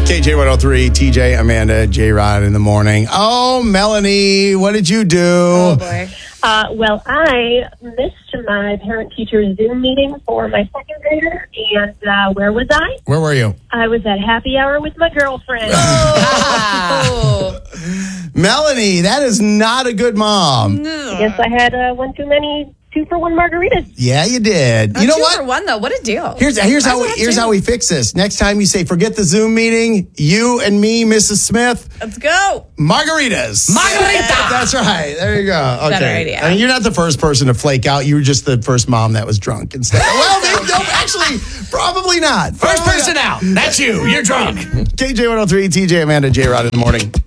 KJ103, TJ, Amanda, J-Rod in the morning. Oh, Melanie, what did you do? Oh, boy. Well, I missed my parent-teacher Zoom meeting for my second grader, and where was I? Where were you? I was at happy hour with my girlfriend. Oh. Melanie, that is not a good mom. I guess I had one too many 2-for-1 margaritas. Yeah, you did. A You know 2 what? for 1, though. What a deal. Here's how we fix this. Next time you say, forget the Zoom meeting, you and me, Mrs. Smith, Let's go. margaritas. Margarita! That's right. There you go. Okay. Better idea. I mean, you're not the first person to flake out. You were just the first mom that was drunk instead. Well, no, actually, probably not. First person out. That's you. You're drunk. KJ103, TJ, Amanda, J-Rod in the morning.